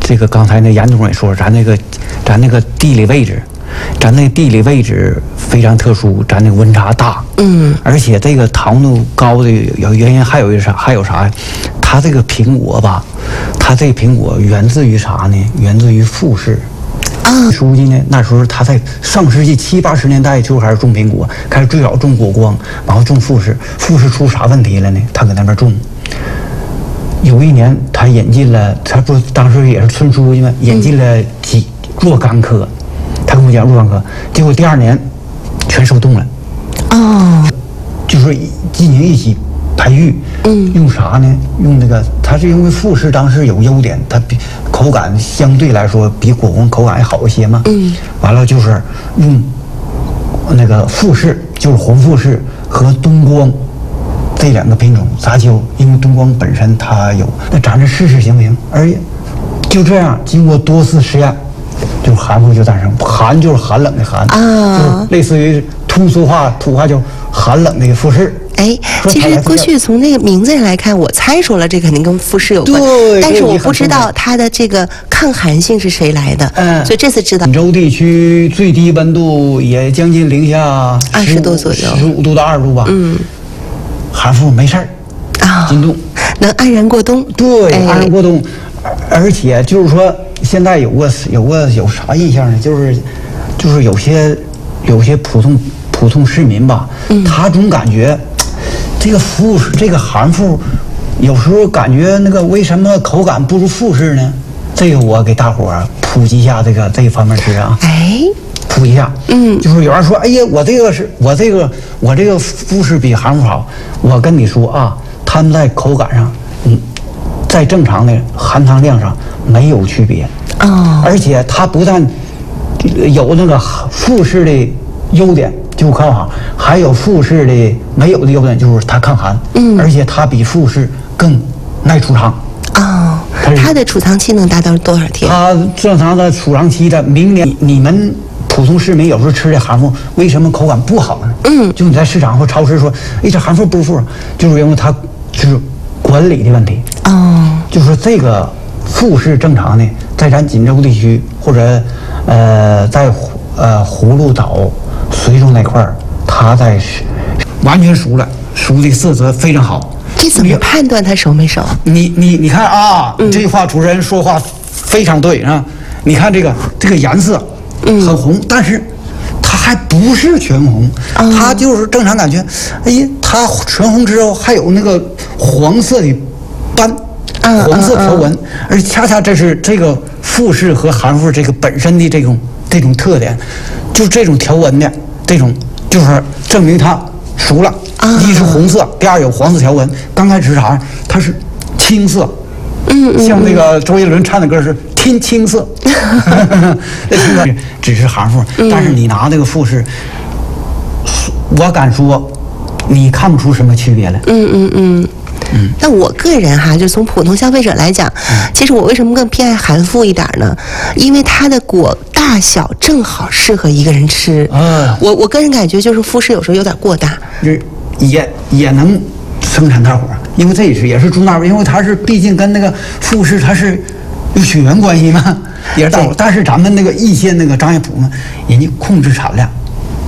这个刚才那严总也说，咱那个地理位置。咱那地理位置非常特殊，咱那个温差大，而且这个糖度高的有原因，还有啥呀？它这个苹果吧，它这个苹果源自于啥呢？源自于富士。书记呢，那时候他在上世纪70、80年代就开始种苹果，开始最早种果光，然后种富士。富士出啥问题了呢？他搁那边种。有一年，他引进了，他不当时也是村书记嘛，引进了若干棵。他跟我讲若干棵，结果第2年全收冻了。就是进行一起培育。用啥呢？用那个，它是因为富士当时有优点，它比口感相对来说比果光口感还好一些嘛。完了就是用那个富士，就是红富士和东光这2个品种杂交，因为东光本身它有，那咱这试试行不行？而且就这样，经过多次实验。就寒富就诞生，寒就是寒冷的寒，就是类似于通俗话土话叫寒冷的富士。 其实过去从那个名字上来看，我猜出了这肯定跟富士有关，但是我不知道它的这个抗寒性是谁来的。所以这次知道。 锦州地区最低温度也将近零下 20度左右 ，15度到20度吧。寒富没事儿进冬能安然过冬。 对，安然过冬，而且就是说。现在有啥印象呢？就是有些普通市民吧，他总感觉这个寒富，有时候感觉那个为什么口感不如富士呢？这个我给大伙儿普及一下这一方面知识啊。普及一下。就是有人说，哎呀，我这个富士比寒富好。我跟你说啊，他们在口感上，在正常的含糖量上没有区别。而且它不但有那个富士的优点，就抗寒，还有富士的没有的优点，就是它抗寒。而且它比富士更耐储藏。 它的储藏期能达到多少天？ 它正常的储藏期的，明年你们普通市民有时候吃的寒富，为什么口感不好呢？就你在市场或超市说，这寒富不富，就是因为它就是管理的问题。就是说这个富士正常的，在咱锦州地区或者在葫芦岛、随州那块儿，它完全熟了，熟的色泽非常好。 这怎么判断它熟没熟？ 你看啊，这句话主持人说话非常对啊！你看这个颜色很红，但是它还不是全红，它就是正常感觉。它全红之后还有那个黄色的斑。黄色条纹，而恰恰这是这个富士和寒富这个本身的这种特点，就是这种条纹的这种，就是证明它熟了。一是红色，第二有黄色条纹。刚开始啥？它是青色，像那个周杰伦唱的歌是天青色。那青色只是寒富，但是你拿那个富士，我敢说，你看不出什么区别来。 那我个人哈，就从普通消费者来讲，其实我为什么更偏爱寒富一点呢？因为它的果大小正好适合一个人吃。我个人感觉就是富士有时候有点过大， 也能生产大伙，因为这也是中大伙，因为它是毕竟跟那个富士它是有血缘关系嘛，也是大伙。但是咱们那个一线那个张业普嘛，人家控制产量，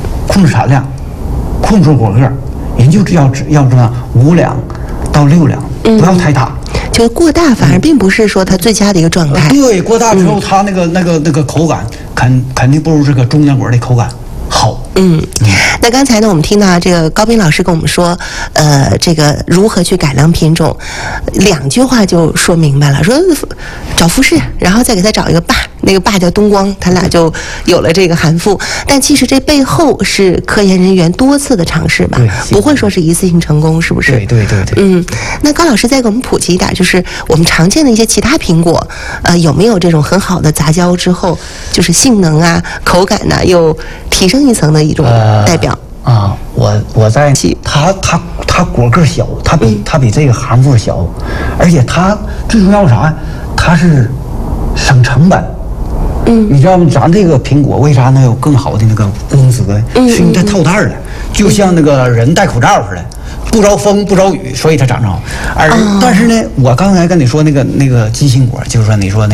控制果个，人就要这么5两到6两，不要太大。 就是过大反而并不是说它最佳的一个状态。 对，过大之后它那个口感肯定不如这个中间果的口感好。 那刚才呢，我们听到这个高斌老师跟我们说，这个如何去改良品种，2句话就说明白了，说找富士，然后再给他找一个爸，那个爸叫东光，他俩就有了这个寒富。但其实这背后是科研人员多次的尝试吧，不会说是一次性成功，是不是？ 对。 那高老师再给我们普及一点，就是我们常见的一些其他苹果，有没有这种很好的杂交之后，就是性能啊、口感呐，又提升一层的一种代表？ 我在它果个小，它比这个寒富小，而且它最重要啥？它是省成本。你知道吗？咱这个苹果为啥能有更好的那个光泽呢？是因为它套袋儿的，就像那个人戴口罩似的，不着风不着雨，所以它长着好。但是呢，我刚才跟你说那个鸡心果，就是说你说那。